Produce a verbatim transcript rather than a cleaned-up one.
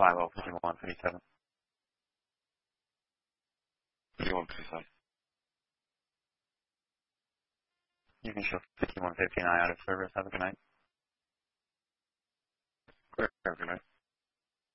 five oh fifty-one fifty-seven. fifty-one fifty-seven. You can show fifty-one fifty-nine out of service. Have a good night. Great. Have a good night.